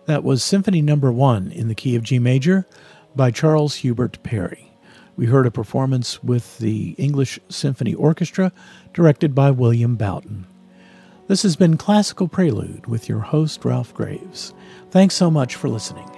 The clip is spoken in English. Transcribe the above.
That was Symphony No. 1 in the key of G major by Charles Hubert Perry. We heard a performance with the English Symphony Orchestra, directed by William Boughton. This has been Classical Prelude with your host, Ralph Graves. Thanks so much for listening.